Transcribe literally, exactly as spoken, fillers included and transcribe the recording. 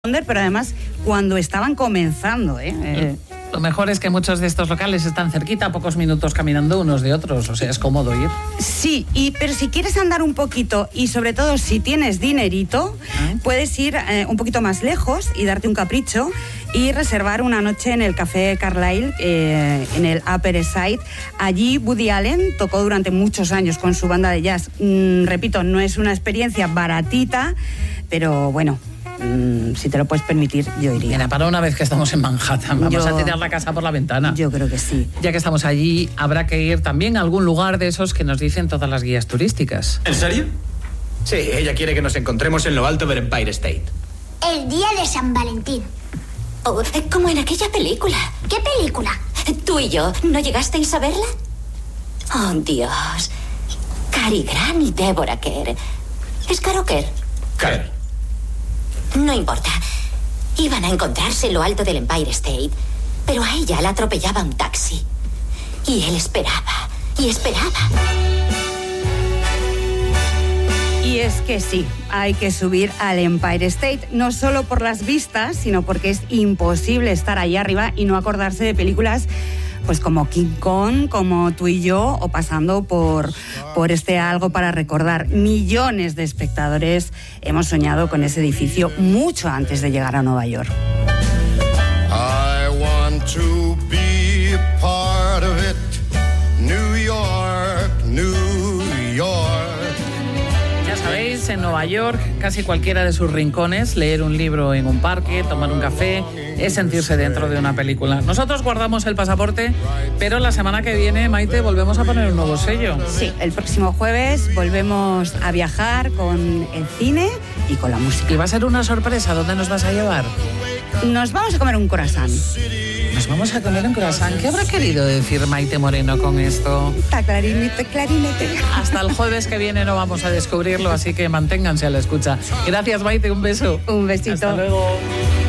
Pero además cuando estaban comenzando, ¿eh? Eh, Lo mejor es que muchos de estos locales están cerquita, a pocos minutos caminando unos de otros, o sea, es cómodo ir. Sí, y, pero si quieres andar un poquito y sobre todo si tienes dinerito, ¿eh? puedes ir eh, un poquito más lejos y darte un capricho y reservar una noche en el Café Carlyle, eh, en el Upper East Side. Allí Woody Allen tocó durante muchos años con su banda de jazz. Mm, repito, no es una experiencia baratita, pero bueno, Mm, si te lo puedes permitir, yo iría. Mira, para una vez que estamos en Manhattan, vamos yo, a tirar la casa por la ventana. Yo creo que sí. Ya que estamos allí, habrá que ir también a algún lugar de esos que nos dicen todas las guías turísticas. ¿En serio? Sí, ella quiere que nos encontremos en lo alto del Empire State. El día de San Valentín. Oh, como en aquella película. ¿Qué película? ¿Tú y yo no llegasteis a verla? Oh, Dios. Cary Grant y Deborah Kerr. ¿Es Caro Kerr? Kerr. No importa. Iban a encontrarse en lo alto del Empire State, pero a ella la atropellaba un taxi. Y él esperaba, y esperaba. Y es que sí, hay que subir al Empire State, no solo por las vistas, sino porque es imposible estar ahí arriba y no acordarse de películas pues como King Kong, como Tú y yo, o pasando por, por este Algo para recordar. Millones de espectadores hemos soñado con ese edificio mucho antes de llegar a Nueva York. I want to be a part of it. New York, New York. Ya sabéis, en Nueva York, casi cualquiera de sus rincones, leer un libro en un parque, tomar un café, es sentirse dentro de una película. Nosotros guardamos el pasaporte, pero la semana que viene, Maite, volvemos a poner un nuevo sello. Sí, el próximo jueves volvemos a viajar con el cine y con la música. Y va a ser una sorpresa. ¿Dónde nos vas a llevar? Nos vamos a comer un croissant. Nos vamos a comer un croissant. ¿Qué habrá querido decir Maite Moreno con esto? Está clarinete, clarinete. Hasta el jueves que viene no vamos a descubrirlo, así que manténganse a la escucha. Gracias, Maite, un beso. Un besito. Hasta luego.